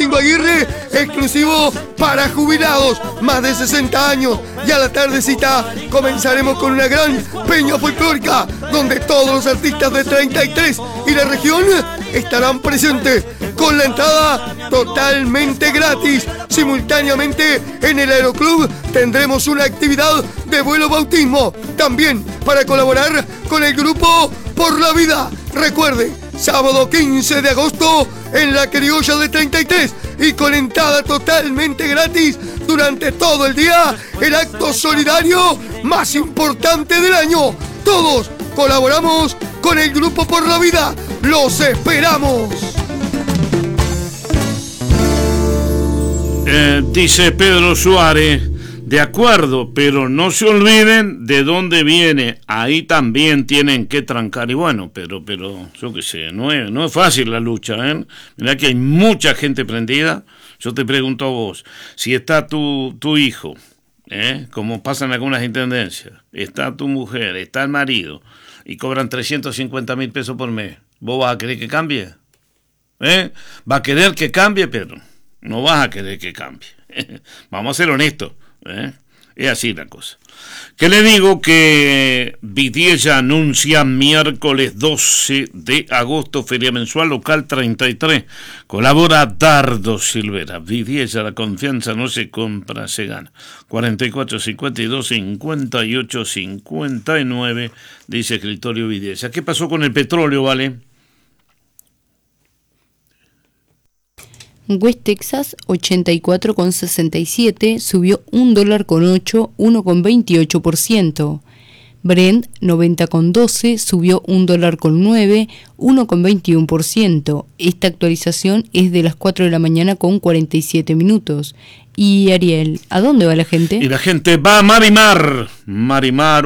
Domingo Aguirre, exclusivo para jubilados, más de 60 años. Y a la tardecita comenzaremos con una gran peña folclórica, donde todos los artistas de 33 y la región estarán presentes, con la entrada totalmente gratis. Simultáneamente en el Aeroclub tendremos una actividad de vuelo bautismo, también para colaborar con el grupo Por la Vida. Recuerde, sábado 15 de agosto en la Criolla de 33 y con entrada totalmente gratis durante todo el día, el acto solidario más importante del año. Todos colaboramos con el grupo Por la Vida. ¡Los esperamos! Dice Pedro Suárez, de acuerdo, pero no se olviden de dónde viene, ahí también tienen que trancar. Y bueno, pero yo qué sé, no es fácil la lucha, ¿eh? Mirá que hay mucha gente prendida. Yo te pregunto a vos, si está tu hijo, como pasa en algunas intendencias, está tu mujer, está el marido, y cobran 350.000 pesos por mes, ¿vos vas a querer que cambie? ¿Va a querer que cambie, Pedro? No vas a querer que cambie. Vamos a ser honestos. Es así la cosa. Que le digo que Vidiella anuncia miércoles 12 de agosto, feria mensual local 33. Colabora Dardo Silvera. Vidiella, la confianza no se compra, se gana. 44 52 58 59, dice escritorio Vidiella. ¿Qué pasó con el petróleo, vale? West Texas 84,67 subió $1.08, 1,28%. Brent 90,12 subió $1.09, 1,21%. Esta actualización es de las 4 de la mañana con 47 minutos. Y Ariel, ¿a dónde va la gente? Y la gente va a Marimar. Marimar.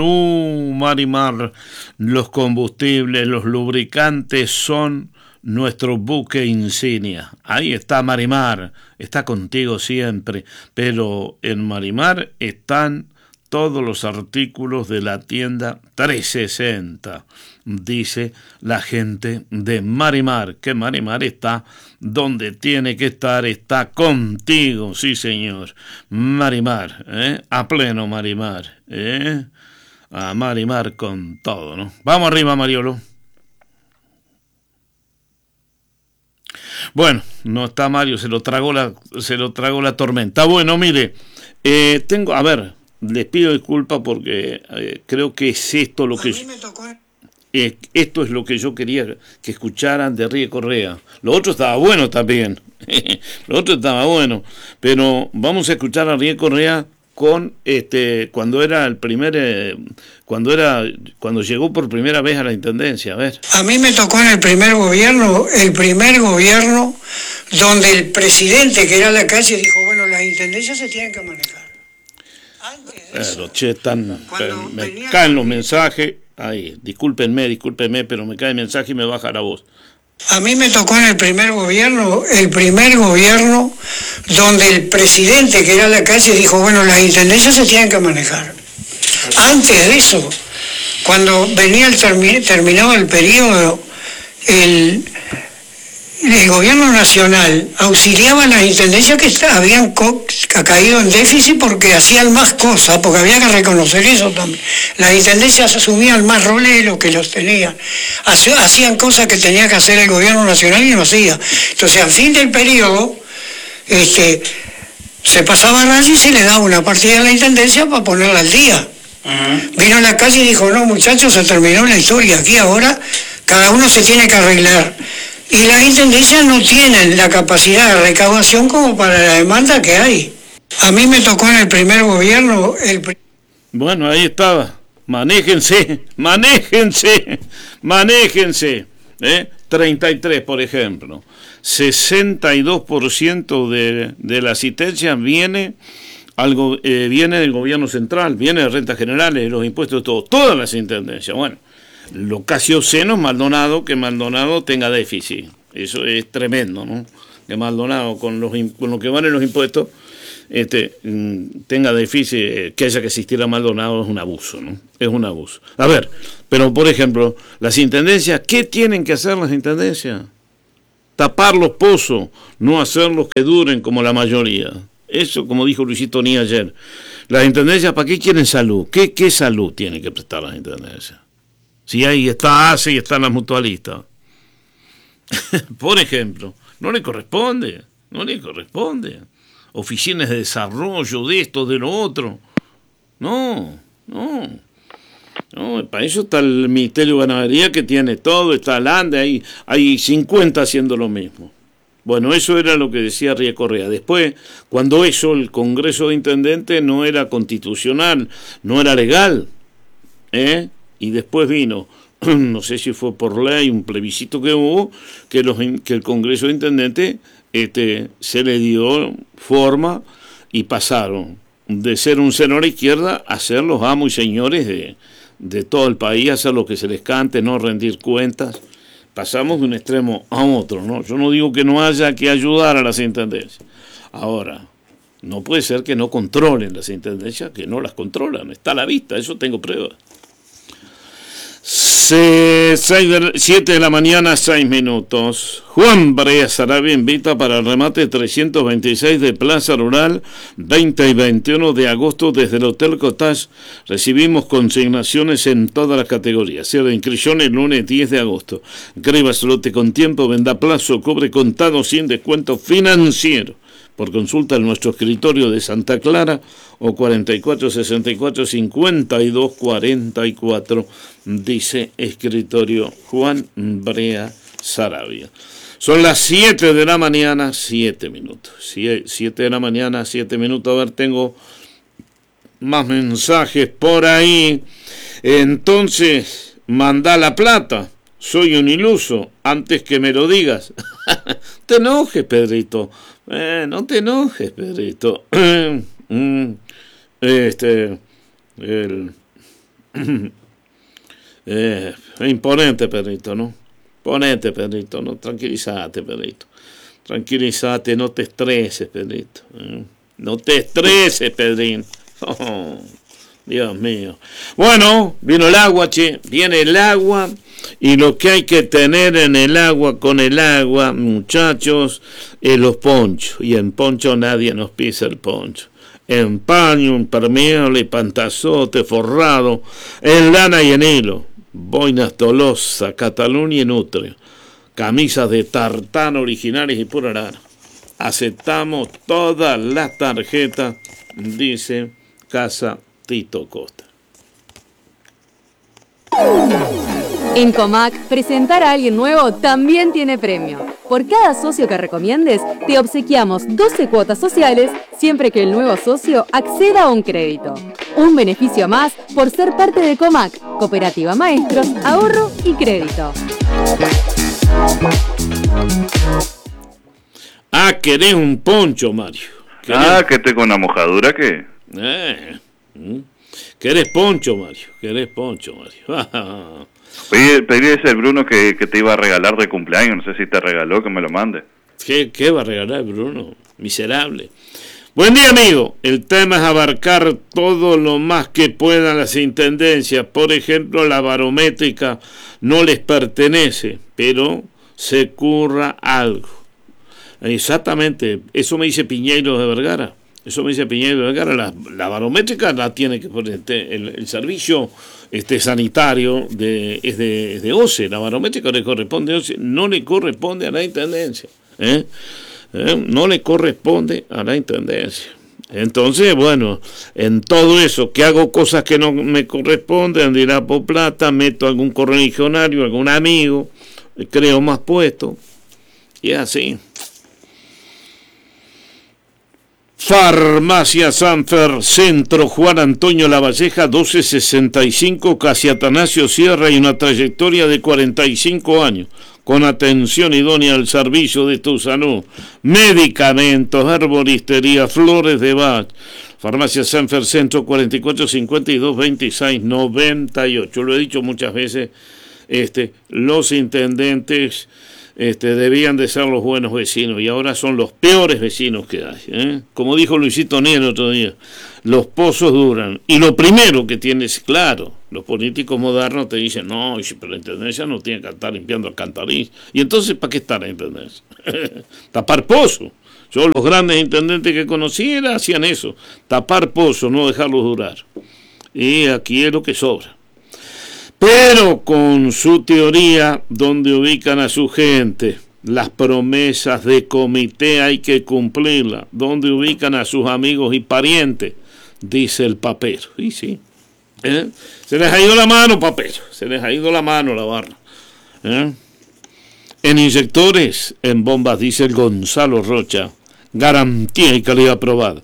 Los combustibles, los lubricantes son nuestro buque insignia. Ahí está Marimar, está contigo siempre, pero en Marimar están todos los artículos de la tienda 360, dice la gente de Marimar, que Marimar está donde tiene que estar, está contigo, sí señor. Marimar, a pleno Marimar, a Marimar con todo, ¿no? Vamos arriba, Mariolo. Bueno, no está Mario, se lo tragó la tormenta. Bueno, mire, les pido disculpas porque creo que es esto lo que esto es lo que yo quería que escucharan de Ríe Correa. Lo otro estaba bueno también. Lo otro estaba bueno, pero vamos a escuchar a Ríe Correa con cuando llegó por primera vez a la intendencia. A ver, a mí me tocó en el primer gobierno donde el presidente, que era la calle, dijo, bueno, las intendencias se tienen que manejar. Me caen los mensajes ahí, discúlpenme, pero me cae el mensaje y me baja la voz. A mí me tocó en el primer gobierno donde el presidente, que era la calle, dijo, bueno, las intendencias se tienen que manejar. Antes de eso, cuando venía terminado el periodo, el gobierno nacional auxiliaba a las intendencias que habían caído en déficit porque hacían más cosas, porque había que reconocer eso también. Las intendencias asumían más roles de lo que los tenían. Hacían cosas que tenía que hacer el gobierno nacional y no hacía. Entonces, al fin del periodo, se pasaba a raya y se le daba una partida a la intendencia para ponerla al día. Vino a la calle y dijo, no muchachos, se terminó la historia, aquí ahora cada uno se tiene que arreglar. Y las intendencias no tienen la capacidad de recaudación como para la demanda que hay. A mí me tocó en el primer gobierno... Bueno, ahí estaba. Manéjense. 33, por ejemplo. 62% de la asistencia viene del gobierno central, viene de rentas generales, de los impuestos, todas las intendencias. Bueno, lo casi obsceno es Maldonado, que Maldonado tenga déficit. Eso es tremendo, ¿no? Que Maldonado, con lo que van en los impuestos, tenga déficit, que haya que asistir a Maldonado es un abuso, ¿no? Es un abuso. A ver, pero por ejemplo, las intendencias, ¿qué tienen que hacer las intendencias? tapar los pozos, no hacerlos que duren como la mayoría. Eso, como dijo Luisito Ní ayer. Las intendencias, ¿para qué quieren salud? ¿Qué salud tienen que prestar las intendencias? Si ahí está ACE y están las mutualistas. Por ejemplo, no le corresponde. Oficinas de desarrollo, de esto, de lo otro. No, para eso está el Ministerio de Ganadería, que tiene todo, está el ANDE, hay 50 haciendo lo mismo. Bueno, eso era lo que decía Ría Correa. Después, cuando eso, el Congreso de Intendentes no era constitucional, no era legal, y después vino, no sé si fue por ley, un plebiscito que hubo, que el Congreso de Intendentes se le dio forma y pasaron de ser un seno a la izquierda a ser los amos y señores de todo el país, hacer lo que se les cante, no rendir cuentas. Pasamos de un extremo a otro, ¿no? Yo no digo que no haya que ayudar a las intendencias. Ahora, no puede ser que no controlen las intendencias, que no las controlan. Está a la vista, eso tengo pruebas. 7 de la mañana, 6 minutos. Juan Brea Sarabia invita para el remate 326 de Plaza Rural 20 y 21 de agosto desde el Hotel Cottage. Recibimos consignaciones en todas las categorías. Cierre de inscripción el lunes 10 de agosto. Inscriba su lote con tiempo, venda a plazo, cobre contado sin descuento financiero. Por consulta en nuestro escritorio de Santa Clara o 4464-5244, dice escritorio Juan Brea Sarabia. Son las 7 de la mañana, 7 minutos. 7 de la mañana, 7 minutos. A ver, tengo más mensajes por ahí. Entonces, manda la plata. Soy un iluso, antes que me lo digas. Te enojes, Pedrito. No te enojes, Pedrito. Imponente, Pedrito, ¿no? Ponete, Pedrito, ¿no? Tranquilízate, Pedrito. Tranquilízate, no te estreses, Pedrito. No te estreses, Pedrín. Oh, Dios mío. Bueno, vino el agua, che. Viene el agua. Y lo que hay que tener en el agua, con el agua, muchachos, es los ponchos. Y en poncho nadie nos pisa el poncho. En paño, impermeable, pantazote, forrado, en lana y en hilo. Boinas Tolosa, Cataluña y Nutria. Camisas de tartán originales y pura lana. Aceptamos todas las tarjetas, dice Casa Tito Costa. En Comac, presentar a alguien nuevo también tiene premio. Por cada socio que recomiendes, te obsequiamos 12 cuotas sociales siempre que el nuevo socio acceda a un crédito. Un beneficio más por ser parte de Comac, Cooperativa Maestros, Ahorro y Crédito. ¿Querés un poncho, Mario? Que tengo una mojadura, ¿qué? ¿Querés poncho, Mario? Pedí ese Bruno que te iba a regalar de cumpleaños, no sé si te regaló, que me lo mande. ¿Qué va a regalar Bruno? Miserable. Buen día, amigo. El tema es abarcar todo lo más que puedan las intendencias. Por ejemplo, la barométrica no les pertenece, pero se curra algo. Exactamente, eso me dice Piñeiro de Vergara. La barométrica la tiene que poner el servicio sanitario es de OCE. La barométrica le corresponde a OCE, no le corresponde a la intendencia. No le corresponde a la intendencia. Entonces, bueno, en todo eso, que hago cosas que no me corresponden, dirá por plata, meto algún correligionario, algún amigo, creo más puesto, y así. Farmacia Sanfer, Centro Juan Antonio Lavalleja, 1265, casi Atanasio Sierra, y una trayectoria de 45 años, con atención idónea al servicio de tu salud, medicamentos, herboristería, flores de Bach. Farmacia Sanfer, Centro, 4452-2698. Lo he dicho muchas veces, los intendentes debían de ser los buenos vecinos y ahora son los peores vecinos que hay. Como dijo Luisito Ní el otro día, los pozos duran y lo primero que tienes, claro, Los políticos modernos te dicen, no, pero la intendencia no tiene que estar limpiando alcantarillas. ¿Y entonces para qué está la intendencia? Tapar pozos. Yo los grandes intendentes que conocí hacían eso, tapar pozos, no dejarlos durar. Y aquí es lo que sobra. Pero con su teoría, donde ubican a su gente, las promesas de comité hay que cumplirlas, donde ubican a sus amigos y parientes, dice el papero. Y sí, se les ha ido la mano, papero, se les ha ido la mano la barra. En inyectores, en bombas, dice el Gonzalo Rocha, garantía y calidad probada.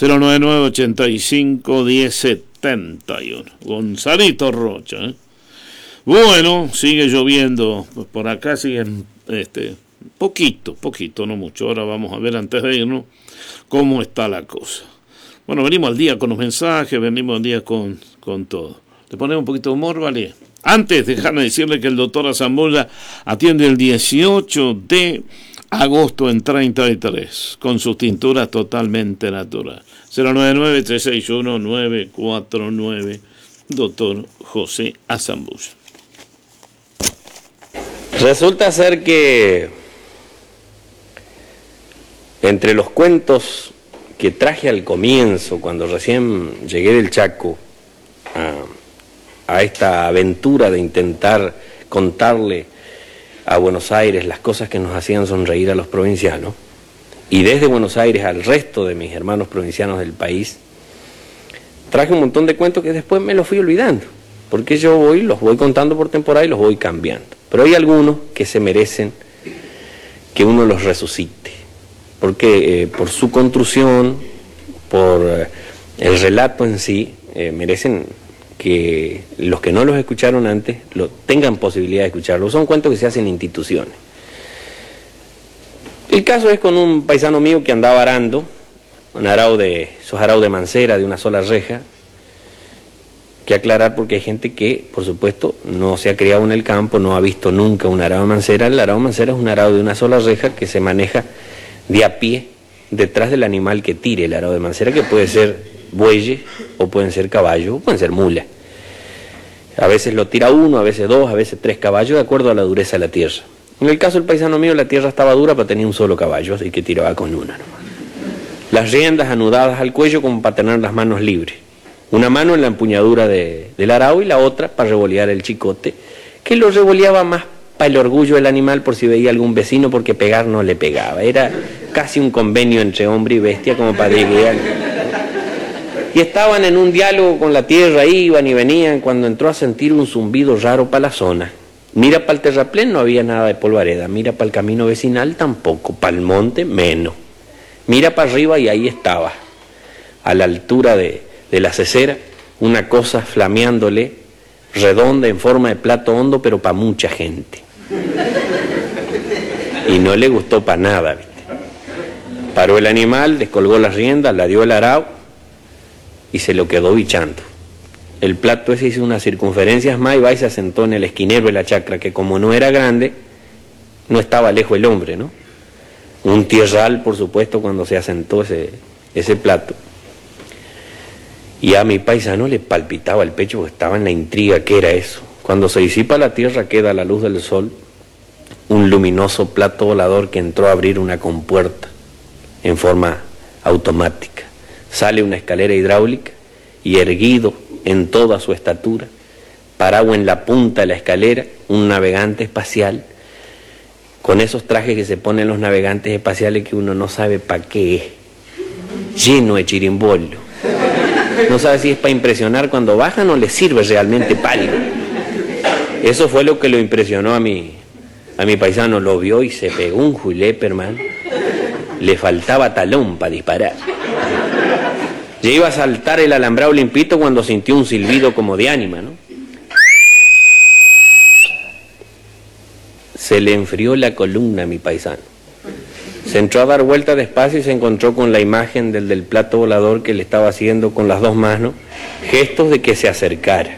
099-85-1071. Gonzalito Rocha. Bueno, sigue lloviendo. Por acá siguen poquito, no mucho. Ahora vamos a ver, antes de irnos, cómo está la cosa. Bueno, venimos al día con los mensajes, venimos al día con todo. ¿Le ponemos un poquito de humor, vale? Antes, déjame decirle que el doctor Azambulla atiende el 18 de agosto en 33, con sus tinturas totalmente naturales. 099-361-949, doctor José Azambulla. Resulta ser que entre los cuentos que traje al comienzo, cuando recién llegué del Chaco a esta aventura de intentar contarle a Buenos Aires las cosas que nos hacían sonreír a los provincianos, y desde Buenos Aires al resto de mis hermanos provincianos del país, traje un montón de cuentos que después me los fui olvidando, porque yo los voy contando por temporada y los voy cambiando. Pero hay algunos que se merecen que uno los resucite, porque por su construcción, por el relato en sí, merecen que los que no los escucharon antes tengan posibilidad de escucharlos. Son cuentos que se hacen en instituciones. El caso es con un paisano mío que andaba arando, esos araos de mancera de una sola reja, que aclarar porque hay gente que, por supuesto, no se ha criado en el campo, no ha visto nunca un arado de mancera. El arado de mancera es un arado de una sola reja que se maneja de a pie detrás del animal que tire el arado de mancera, que puede ser bueyes, o pueden ser caballos, o pueden ser mulas. A veces lo tira uno, a veces dos, a veces tres caballos, de acuerdo a la dureza de la tierra. En el caso del paisano mío, la tierra estaba dura, pero tenía un solo caballo, así que tiraba con una nomás. Las riendas anudadas al cuello como para tener las manos libres. Una mano en la empuñadura del arao y la otra para revolear el chicote, que lo revoleaba más para el orgullo del animal por si veía algún vecino, porque pegar no le pegaba. Era casi un convenio entre hombre y bestia, como para guiar. Y estaban en un diálogo con la tierra, iban y venían, cuando entró a sentir un zumbido raro para la zona. Mira para el terraplén, no había nada de polvareda. Mira para el camino vecinal, tampoco. Para el monte, menos. Mira para arriba y ahí estaba, a la altura de la cesera, una cosa flameándole, redonda, en forma de plato hondo, pero para mucha gente. Y no le gustó para nada, ¿viste? Paró el animal, descolgó las riendas, la dio el arao y se lo quedó bichando. El plato ese hizo unas circunferencias más y va y se asentó en el esquinero de la chacra, que como no era grande, no estaba lejos el hombre, ¿no? Un tierral, por supuesto, cuando se asentó ese plato. Y a mi paisano le palpitaba el pecho porque estaba en la intriga, ¿qué era eso? Cuando se disipa la tierra, queda a la luz del sol un luminoso plato volador que entró a abrir una compuerta en forma automática. Sale una escalera hidráulica y, erguido en toda su estatura, parado en la punta de la escalera, un navegante espacial, con esos trajes que se ponen los navegantes espaciales que uno no sabe para qué es, lleno de chirimbollo. No sabe si es para impresionar cuando bajan o le sirve realmente para algo. Eso fue lo que lo impresionó a mi paisano. Lo vio y se pegó un julepe, hermano. Le faltaba talón para disparar. Ya iba a saltar el alambrado limpito cuando sintió un silbido como de ánima, ¿no? Se le enfrió la columna a mi paisano. Se entró a dar vuelta despacio y se encontró con la imagen del plato volador que le estaba haciendo con las dos manos gestos de que se acercara.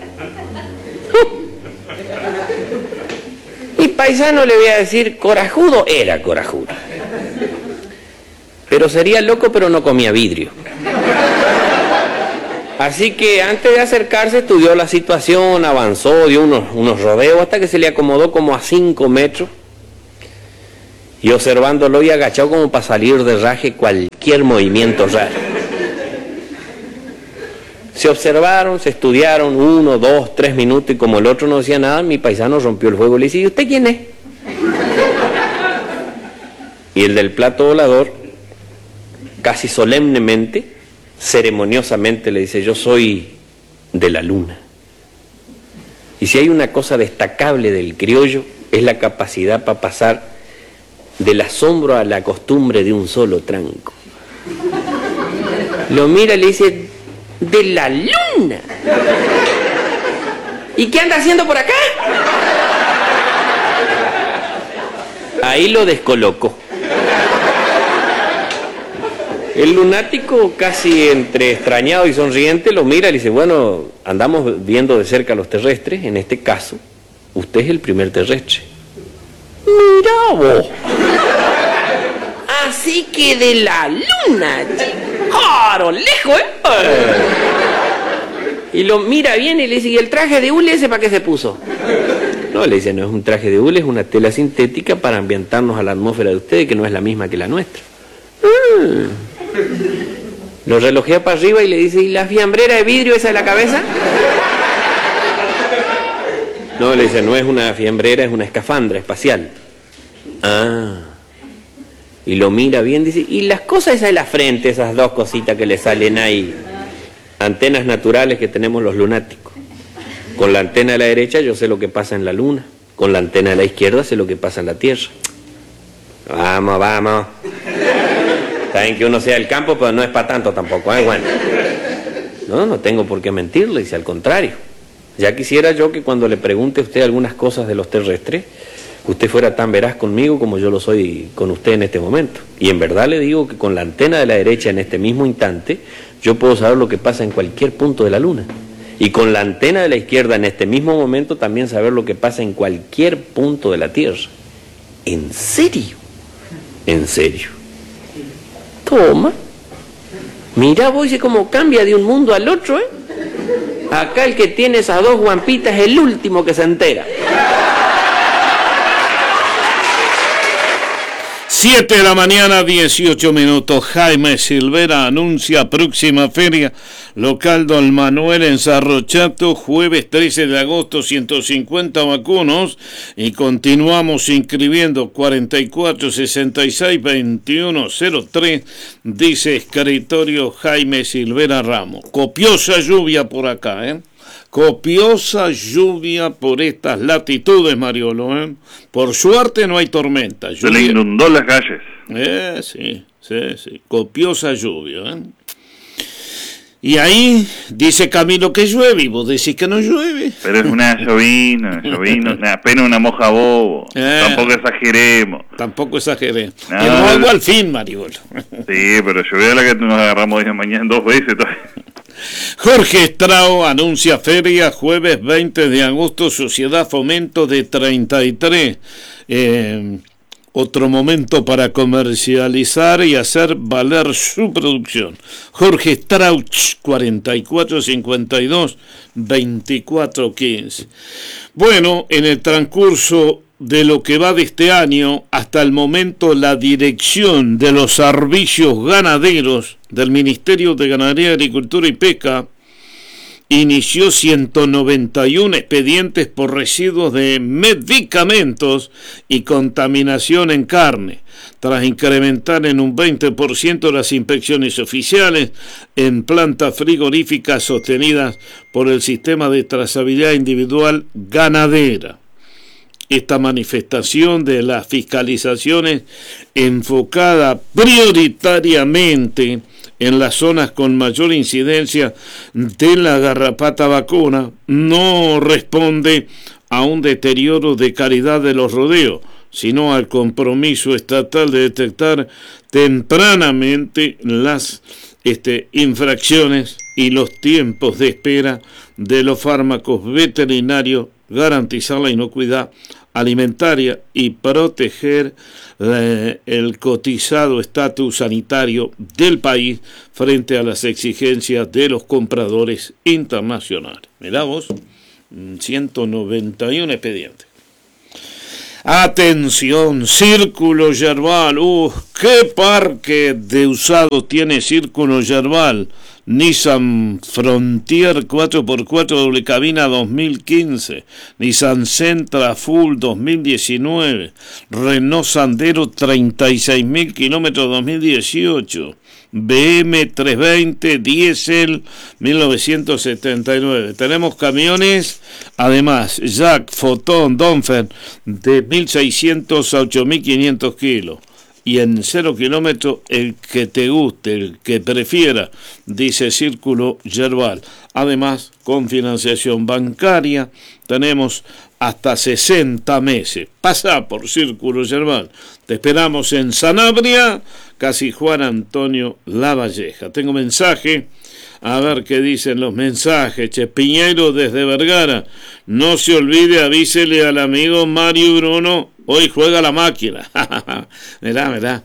Mi paisano, le voy a decir, corajudo era corajudo. Pero sería loco, pero no comía vidrio. Así que antes de acercarse estudió la situación, avanzó, dio unos rodeos hasta que se le acomodó como a 5 metros. Y observándolo y agachado como para salir de raje cualquier movimiento raro. Se observaron, se estudiaron 1, 2, 3 minutos y como el otro no decía nada, mi paisano rompió el juego y le dice: ¿y usted quién es? Y el del plato volador, casi solemnemente, ceremoniosamente le dice: yo soy de la luna. Y si hay una cosa destacable del criollo, es la capacidad para pasar del asombro a la costumbre de un solo tranco. Lo mira y le dice: ¿de la luna? ¿Y qué anda haciendo por acá? Ahí lo descolocó. El lunático, casi entre extrañado y sonriente, lo mira y le dice: bueno, andamos viendo de cerca a los terrestres, en este caso, usted es el primer terrestre. Mira vos. Así que de la luna, claro, lejos, Y lo mira bien y le dice: ¿y el traje de hule ese para qué se puso? No, le dice: no es un traje de hule, es una tela sintética para ambientarnos a la atmósfera de ustedes, que no es la misma que la nuestra. Lo relojea para arriba y le dice: ¿y la fiambrera de vidrio esa de la cabeza? No, le dice: no es una fiambrera, es una escafandra espacial. Ah. Y lo mira bien, dice: ¿y las cosas esas de la frente, esas 2 cositas que le salen ahí? Antenas naturales que tenemos los lunáticos. Con la antena de la derecha yo sé lo que pasa en la luna. Con la antena de la izquierda sé lo que pasa en la tierra. Vamos, vamos. Saben que uno sea del campo, pero no es para tanto tampoco, ¿eh? Bueno. No tengo por qué mentirle, dice: al contrario. Ya quisiera yo que cuando le pregunte a usted algunas cosas de los terrestres, usted fuera tan veraz conmigo como yo lo soy con usted en este momento. Y en verdad le digo que con la antena de la derecha en este mismo instante, yo puedo saber lo que pasa en cualquier punto de la luna. Y con la antena de la izquierda en este mismo momento también saber lo que pasa en cualquier punto de la Tierra. ¿En serio? En serio. Toma. Mira vos, dice cómo cambia de un mundo al otro, ¿eh? Acá el que tiene esas 2 guampitas es el último que se entera. 7 de la mañana, 18 minutos. Jaime Silvera anuncia próxima feria local Don Manuel en Cerro Chato, jueves 13 de agosto, 150 vacunos, y continuamos inscribiendo 44 66 21 03, dice escritorio Jaime Silvera Ramos. Copiosa lluvia por acá, copiosa lluvia por estas latitudes, Mariolo, Por suerte no hay tormenta. Se le inundó las calles. Sí. Copiosa lluvia, Y ahí dice Camilo que llueve y vos decís que no llueve. Pero es una llovina, apenas una moja bobo. Tampoco exageremos. El agua al fin, Mariolo. Sí, pero llovió la que nos agarramos de mañana 2 veces todavía. Jorge Estrao anuncia feria jueves 20 de agosto, Sociedad Fomento de 33. Otro momento para comercializar y hacer valer su producción. Jorge Strauch, 4452-2415. Bueno, en el transcurso de lo que va de este año, hasta el momento la dirección de los servicios ganaderos del Ministerio de Ganadería, Agricultura y Pesca inició 191 expedientes por residuos de medicamentos y contaminación en carne, tras incrementar en un 20% las inspecciones oficiales en plantas frigoríficas sostenidas por el sistema de trazabilidad individual ganadera. Esta manifestación de las fiscalizaciones enfocada prioritariamente en las zonas con mayor incidencia de la garrapata vacuna no responde a un deterioro de calidad de los rodeos, sino al compromiso estatal de detectar tempranamente las infracciones y los tiempos de espera de los fármacos veterinarios, garantizar la inocuidad alimentaria y proteger el cotizado estatus sanitario del país frente a las exigencias de los compradores internacionales. Mirá vos, 191 expedientes. Atención, Círculo Yerbal. ¡Qué parque de usado tiene Círculo Yerbal! Nissan Frontier 4x4 doble cabina 2015, Nissan Sentra Full 2019, Renault Sandero 36.000 kilómetros 2018, BM 320 Diesel 1979. Tenemos camiones, además, Jack, Fotón, Donfer de 1.600 a 8.500 kilos. Y en 0 kilómetros, el que te guste, el que prefiera, dice Círculo Yerbal. Además, con financiación bancaria, tenemos hasta 60 meses. Pasa por Círculo Yerbal. Te esperamos en Sanabria, casi Juan Antonio Lavalleja. Tengo mensaje, a ver qué dicen los mensajes. Che Piñeiro desde Vergara, no se olvide, avísele al amigo Mario Bruno, hoy juega la máquina. Mirá.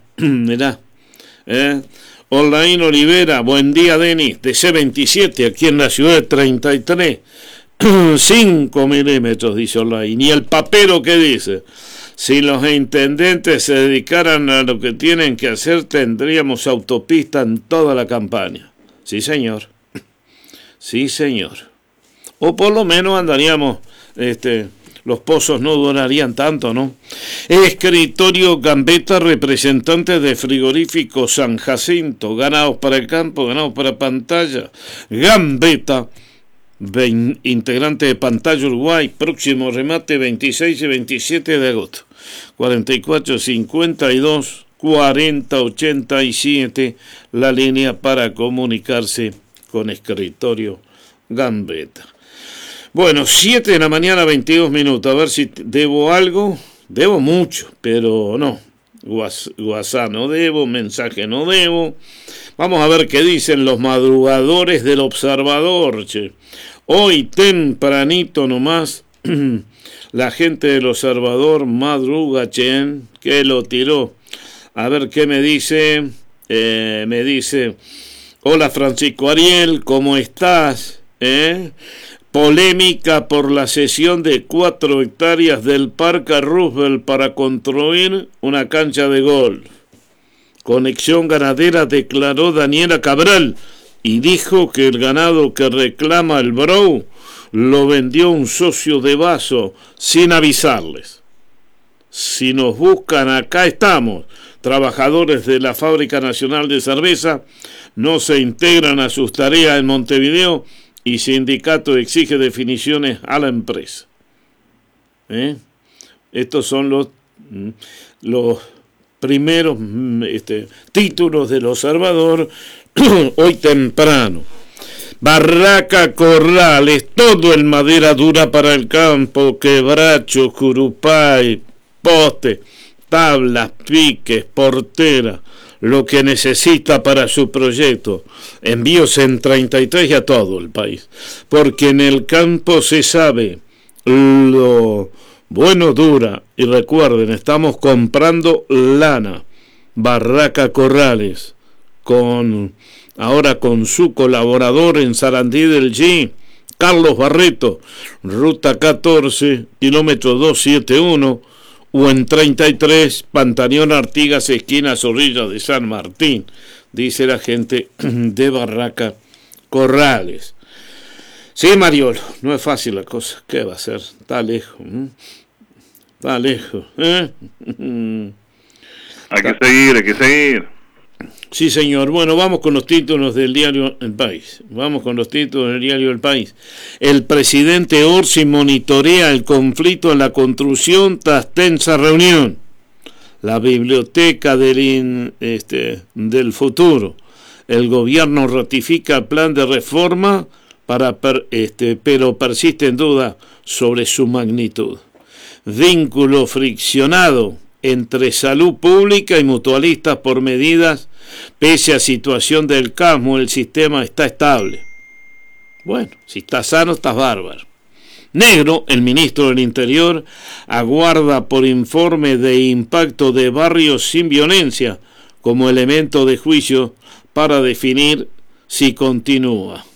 Olain Olivera, buen día Denis, de C27, aquí en la ciudad de 33. 5 milímetros, dice Olain. ¿Y el papero qué dice? Si los intendentes se dedicaran a lo que tienen que hacer, tendríamos autopista en toda la campaña. Sí, señor. Sí, señor. O por lo menos andaríamos, los pozos no durarían tanto, ¿no? Escritorio Gambetta, representante de Frigorífico San Jacinto, ganados para el campo, ganados para pantalla. Gambetta, integrante de Pantalla Uruguay, próximo remate 26 y 27 de agosto. 44 52 40 87, la línea para comunicarse con Escritorio Gambetta. Bueno, 7 de la mañana, 22 minutos. A ver si debo algo. Debo mucho, pero no. WhatsApp no debo, mensaje no debo. Vamos a ver qué dicen los madrugadores del Observador, che. Hoy tempranito nomás, la gente del Observador madruga, che, que lo tiró. A ver qué me dice. Me dice, hola Francisco Ariel, ¿cómo estás? Polémica por la cesión de 4 hectáreas del Parque Roosevelt para construir una cancha de golf. Conexión Ganadera declaró Daniela Cabral y dijo que el ganado que reclama el Brou lo vendió un socio de Vaso sin avisarles. Si nos buscan, acá estamos. Trabajadores de la Fábrica Nacional de Cerveza no se integran a sus tareas en Montevideo y sindicato exige definiciones a la empresa. Estos son los primeros títulos del Observador hoy temprano. Barraca Corrales, todo en madera dura para el campo, quebracho, curupay, poste, tablas, piques, portera, lo que necesita para su proyecto. Envíos en 33 y a todo el país, porque en el campo se sabe lo bueno dura. Y recuerden, estamos comprando lana. Barraca Corrales, ahora con su colaborador en Sarandí del G, Carlos Barreto, ruta 14, kilómetro 271, o en 33, Pantaleón Artigas, esquina Zorrilla de San Martín, dice la gente de Barraca Corrales. Sí, Mariolo, no es fácil la cosa. ¿Qué va a ser? Está lejos. Está lejos. Hay que seguir. Sí, señor. Bueno, vamos con los títulos del diario El País. El presidente Orsi monitorea el conflicto en la construcción tras tensa reunión. La biblioteca del futuro. El gobierno ratifica el plan de reforma, pero persiste en duda sobre su magnitud. Vínculo friccionado entre salud pública y mutualistas por medidas. Pese a situación del CASMO, el sistema está estable. Bueno, si estás sano, estás bárbaro. Negro, el ministro del Interior, aguarda por informe de impacto de barrios sin violencia como elemento de juicio para definir si continúa.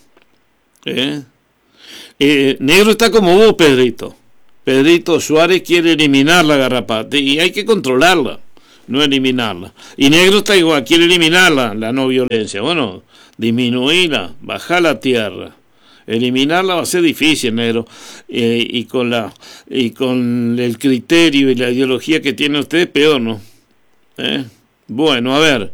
Negro está como vos, Pedrito. Pedrito Suárez quiere eliminar la garrapata y hay que controlarla, no eliminarla. Y Negro está igual, quiere eliminarla, la no violencia. Bueno, disminuirla, bajar la tierra. Eliminarla va a ser difícil, Negro, y con el criterio y la ideología que tienen ustedes, peor, ¿no? Bueno, a ver,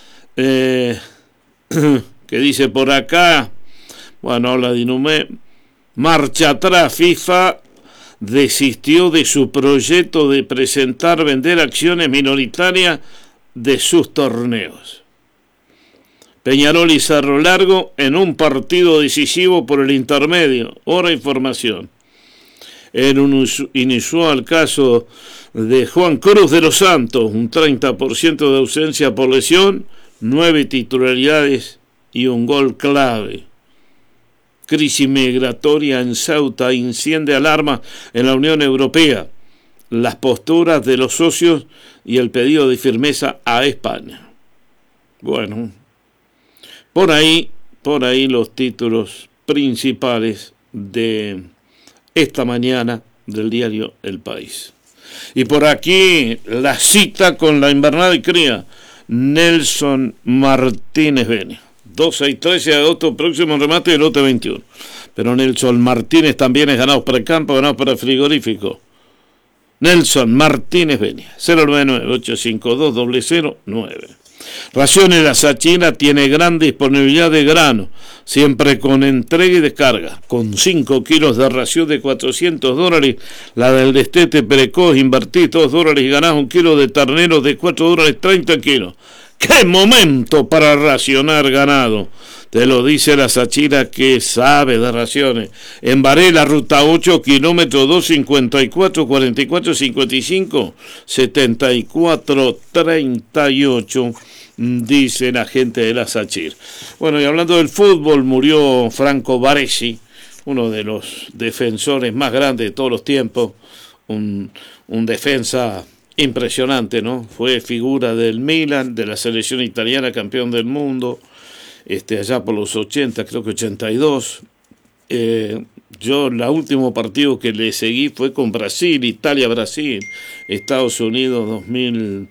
¿qué dice por acá? Bueno, habla de Inumé. Marcha atrás, FIFA desistió de su proyecto de vender acciones minoritarias de sus torneos. Peñarol y Cerro Largo en un partido decisivo por el intermedio. Hora información. En un inusual caso de Juan Cruz de los Santos, un 30% de ausencia por lesión, 9 titularidades y un gol clave. Crisis migratoria en Ceuta enciende alarma en la Unión Europea. Las posturas de los socios y el pedido de firmeza a España. Bueno, por ahí los títulos principales de esta mañana del diario El País. Y por aquí la cita con la invernada de cría, Nelson Martínez Beni. 12 y 13 de agosto, próximo remate del lote 21. Pero Nelson Martínez también es ganado para el campo, ganado para el frigorífico. Nelson Martínez Beni, 099-852-009. Raciones La Sachina tiene gran disponibilidad de grano, siempre con entrega y descarga, con 5 kilos de ración de $400, la del destete precoz, invertís $2 y ganás 1 kilo de ternero de $4, 30 kilos. ¡Qué momento para racionar ganado! Te lo dice La Sachina, que sabe de raciones. En Varela, ruta 8, kilómetro 254, 44, 55, 74, 38, dice la gente de La Sachir. Bueno, y hablando del fútbol, murió Franco Baresi, uno de los defensores más grandes de todos los tiempos, un defensa impresionante, ¿no? Fue figura del Milan, de la selección italiana, campeón del mundo, allá por los 80, creo que 82. Yo el último partido que le seguí fue con Brasil, Italia-Brasil, Estados Unidos en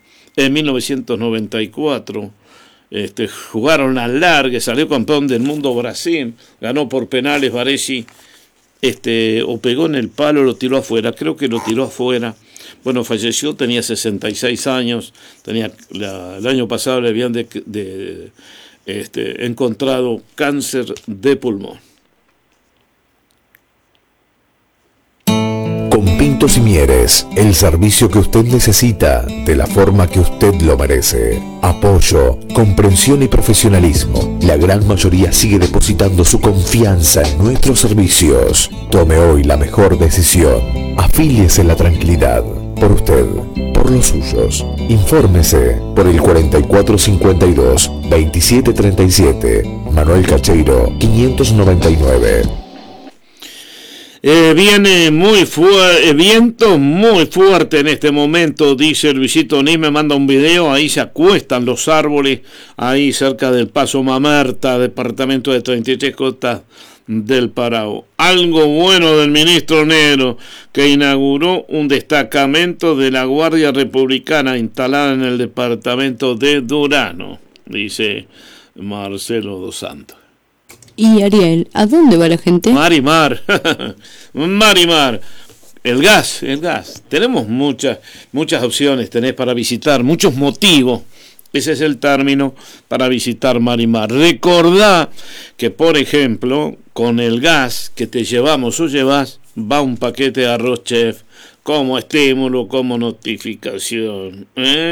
1994. Jugaron a largue, salió campeón del mundo Brasil, ganó por penales Baresi, o pegó en el palo, lo tiró afuera, creo que lo tiró afuera. Bueno, falleció, tenía 66 años, el año pasado le habían encontrado cáncer de pulmón. Con Pintos y Mieres, el servicio que usted necesita de la forma que usted lo merece. Apoyo, comprensión y profesionalismo. La gran mayoría sigue depositando su confianza en nuestros servicios. Tome hoy la mejor decisión. Afíliese en la tranquilidad. Por usted, por los suyos. Infórmese por el 4452-2737. Manuel Cacheiro, 599. Viene viento muy fuerte en este momento, dice Luisito Nis, me manda un video, ahí se acuestan los árboles, ahí cerca del Paso Mamerta, departamento de 33 Costas del Parao. Algo bueno del ministro Negro, que inauguró un destacamento de la Guardia Republicana instalada en el departamento de Durano, dice Marcelo dos Santos. Y Ariel, ¿a dónde va la gente? Marimar, Marimar, el gas. Tenemos muchas opciones, tenés para visitar, muchos motivos. Ese es el término para visitar Marimar. Recordá que, por ejemplo, con el gas que te llevamos o llevas, va un paquete de arroz chef como estímulo, como notificación.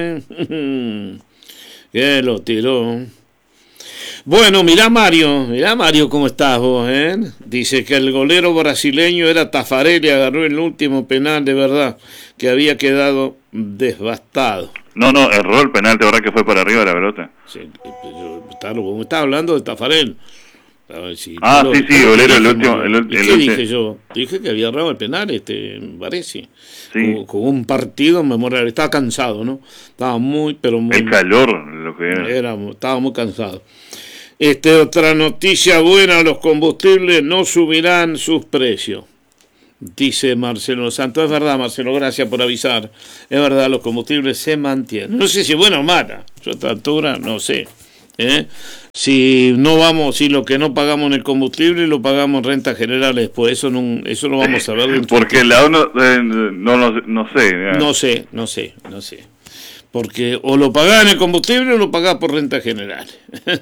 ¿Qué lo tiró? Bueno, mirá Mario cómo estás vos, Dice que el golero brasileño era Tafarelli, agarró el último penal de verdad, que había quedado devastado. No, erró el penal, de verdad que fue para arriba la pelota. Sí, vos me estás hablando de Tafarel. A ver si sí, Bolero, el último. ¿Qué dije yo? Dije que había errado el penal, Baresi. Sí. Con un partido memorable. Estaba cansado, ¿no? Estaba muy, pero muy. El calor, lo que era. Estaba muy cansado. Otra noticia buena: los combustibles no subirán sus precios. Dice Marcelo Santos. Es verdad, Marcelo, gracias por avisar. Es verdad, los combustibles se mantienen. No sé si buena o mala. Yo a esta altura no sé. Si lo que no pagamos en el combustible lo pagamos en rentas generales, pues eso no vamos a ver. Porque la ONU no sé. No sé. Porque o lo pagás en el combustible o lo pagás por rentas generales.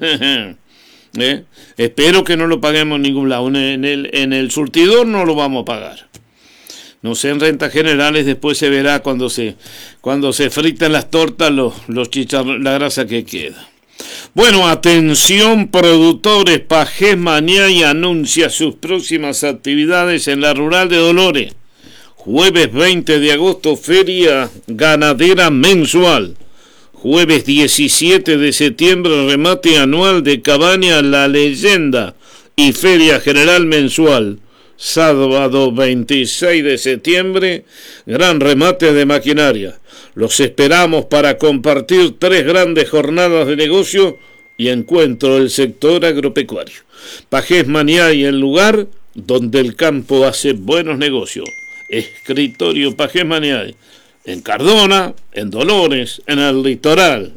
Espero que no lo paguemos en ningún lado. En el surtidor no lo vamos a pagar. No sé, en rentas generales después se verá cuando se fritan las tortas los chicharrones, la grasa que queda. Bueno, atención productores, Pajés Maniay anuncia sus próximas actividades en la Rural de Dolores. Jueves 20 de agosto, feria ganadera mensual. Jueves 17 de septiembre, remate anual de Cabaña La Leyenda y feria general mensual. Sábado 26 de septiembre, gran remate de maquinaria. Los esperamos para compartir 3 grandes jornadas de negocio y encuentro del sector agropecuario. Pajés Maniay, el lugar donde el campo hace buenos negocios. Escritorio Pajés Maniay, en Cardona, en Dolores, en el litoral.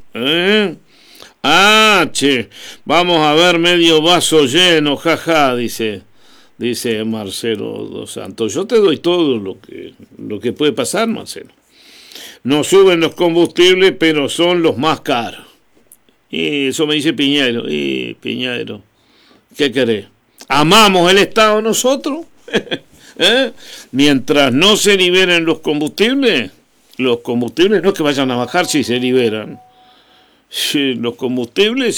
Vamos a ver medio vaso lleno, jaja, dice Marcelo dos Santos. Yo te doy todo lo que puede pasar, Marcelo. No suben los combustibles, pero son los más caros. Y eso me dice Piñeiro. Piñeiro, ¿qué querés? ¿Amamos el Estado nosotros? Mientras no se liberen los combustibles no es que vayan a bajar si se liberan. Los combustibles,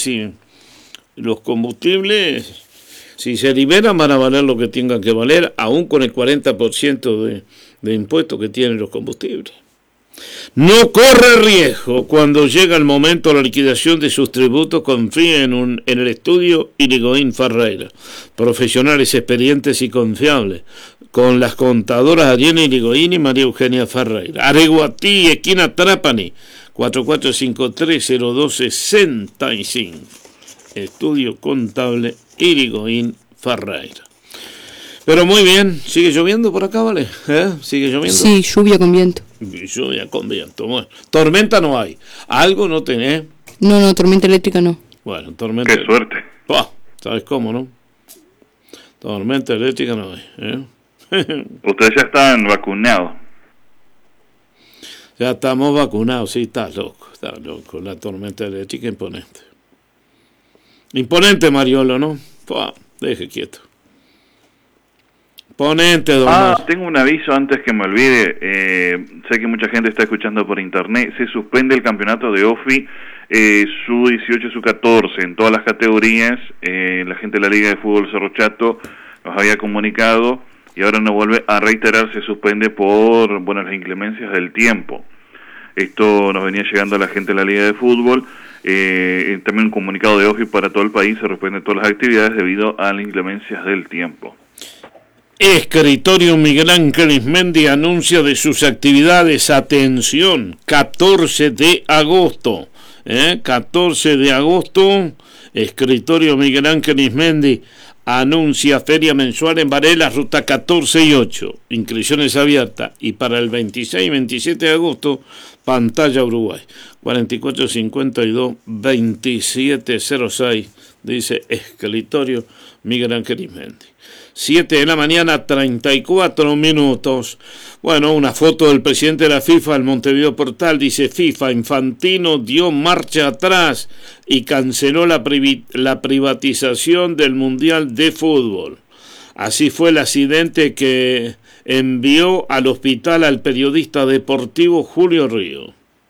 si se liberan van a valer lo que tengan que valer, aún con el 40% de impuestos que tienen los combustibles. No corre riesgo cuando llega el momento de la liquidación de sus tributos. Confíe en el estudio Irigoyen Ferreira. Profesionales experientes y confiables. Con las contadoras Ariana Irigoyen y María Eugenia Ferreira. Areguatí, esquina Trapani, 44530265. Estudio contable Irigoyen Ferreira. Pero muy bien, ¿sigue lloviendo por acá, vale? ¿Sigue lloviendo? Sí, lluvia con viento. Lluvia con viento, bueno. Tormenta no hay. ¿Algo no tenés? No, tormenta eléctrica no. Bueno, tormenta... ¡Qué suerte! ¿Sabes cómo, no? Tormenta eléctrica no hay, Ustedes ya están vacunados. Ya estamos vacunados, sí, está loco. La tormenta eléctrica imponente. Imponente, Mariolo, ¿no? Deje quieto. Ponente, don. Tengo un aviso antes que me olvide. Sé que mucha gente está escuchando por internet. Se suspende el campeonato de OFI Sub-18 y Sub-14 en todas las categorías. La gente de la Liga de Fútbol Cerro Chato nos había comunicado y ahora nos vuelve a reiterar. Se suspende por las inclemencias del tiempo. Esto nos venía llegando a la gente de la Liga de Fútbol. También un comunicado de OFI para todo el país. Se suspenden todas las actividades debido a las inclemencias del tiempo. Escritorio Miguel Ángel Ismendi anuncia de sus actividades. Atención, 14 de agosto. 14 de agosto, Escritorio Miguel Ángel Ismendi anuncia feria mensual en Varela, ruta 14 y 8. Inscripciones abiertas. Y para el 26 y 27 de agosto, Pantalla Uruguay. 4452-2706, dice Escritorio Miguel Ángel Ismendi. 7 de la mañana, 34 minutos. Bueno, una foto del presidente de la FIFA, el Montevideo Portal, dice FIFA, Infantino dio marcha atrás y canceló la privatización del Mundial de Fútbol. Así fue el accidente que envió al hospital al periodista deportivo Julio Río.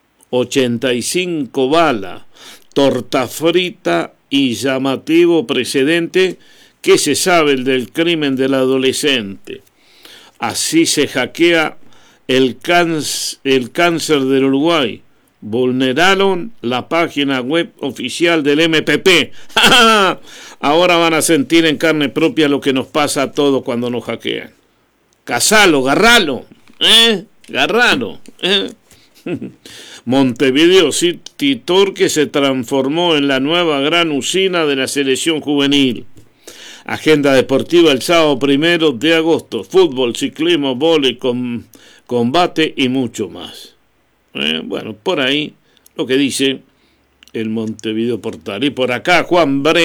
85 balas, torta frita y llamativo precedente. ¿Qué se sabe del crimen del adolescente? Así se hackea el cáncer del Uruguay. vulneraron la página web oficial del MPP. Ahora van a sentir en carne propia lo que nos pasa a todos cuando nos hackean. Cazalo, garralo, garralo. Montevideo City Torque se transformó en la nueva gran usina de la selección juvenil. Agenda deportiva el sábado 1 de agosto. Fútbol, ciclismo, vóley, combate y mucho más. Bueno, por ahí lo que dice el Montevideo Portal. Y por acá Juan Bre